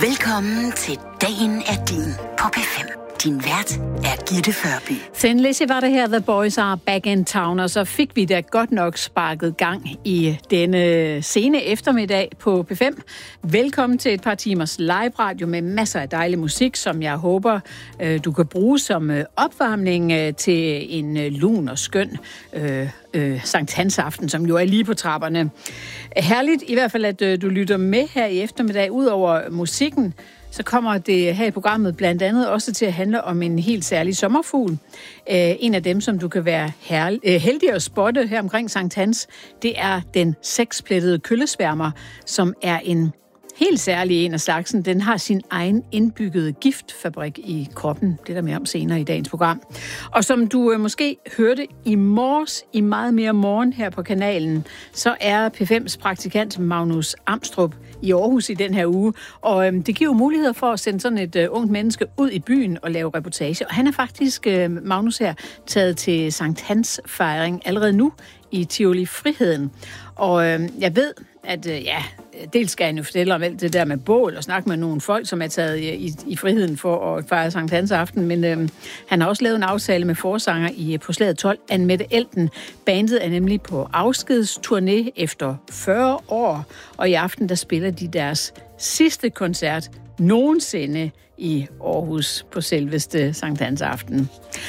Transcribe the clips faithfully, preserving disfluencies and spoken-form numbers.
Velkommen til Dagen er din på P fem. Din vært er Gitte Førby. Sen Lizzy var det her, The Boys Are Back in Town, og så fik vi da godt nok sparket gang i denne sene eftermiddag på P fem. Velkommen til et par timers live radio med masser af dejlig musik, som jeg håber, du kan bruge som opvarmning til en lun og skøn øh, øh, Sankt Hans aften, som jo er lige på trapperne. Herligt i hvert fald, at du lytter med her i eftermiddag. Udover musikken, så kommer det her i programmet blandt andet også til at handle om en helt særlig sommerfugl. En af dem, som du kan være heldig at spotte her omkring Sankt Hans, det er den seksplettede køllesværmer, som er en helt særlig en af slagsen. Den har sin egen indbyggede giftfabrik i kroppen. Det er der mere om senere i dagens program. Og som du måske hørte i morges, i meget mere morgen her på kanalen, så er P fems praktikant Magnus Amstrup i Aarhus i den her uge. Og øhm, det giver jo muligheder for at sende sådan et øh, ungt menneske ud i byen og lave reportage. Og han er faktisk, øh, Magnus her, taget til Sankt Hans fejring allerede nu i Tivoli Friheden. Og øh, jeg ved, at øh, ja, dels skal jeg jo fortælle om alt det der med bål og snakke med nogle folk, som er taget i, i, i friheden for at fejre Sankt Hans aften, men øh, han har også lavet en aftale med forsanger i på slaget tolv, Anne-Mette Elten. Bandet er nemlig på afskedsturné efter fyrre år, og i aften der spiller de deres sidste koncert nogensinde i Aarhus på selveste Sankt Hans aften.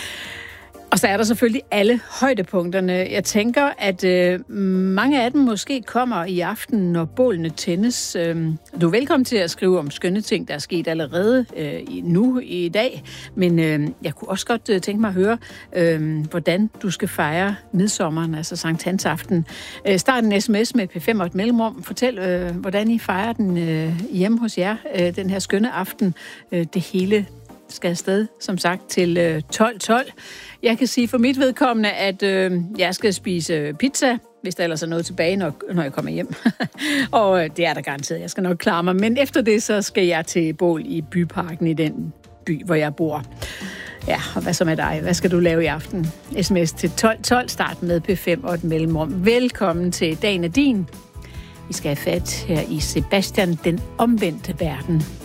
Og så er der selvfølgelig alle højdepunkterne. Jeg tænker, at øh, mange af dem måske kommer i aften, når bålene tændes. Øh, du er velkommen til at skrive om skønne ting, der er sket allerede øh, nu i dag. Men øh, jeg kunne også godt øh, tænke mig at høre, øh, hvordan du skal fejre midsommeren, altså Sankt Hans aften. Øh, start en sms med P fem og et mellemrum. Fortæl, øh, hvordan I fejrer den øh, hjemme hos jer, øh, den her skønne aften. Øh, det hele skal afsted, som sagt, til øh, tolv tolv. Jeg kan sige for mit vedkommende, at øh, jeg skal spise pizza, hvis der ellers er noget tilbage, når, når jeg kommer hjem. Og øh, det er der garanteret, jeg skal nok klare mig. Men efter det, så skal jeg til bål i Byparken i den by, hvor jeg bor. Ja, og hvad så med dig? Hvad skal du lave i aften? Sms til tolv tolv, start med P fem og et mellemrum. Velkommen til Dagen er din. Vi skal have fat her i Sebastian, den omvendte verden.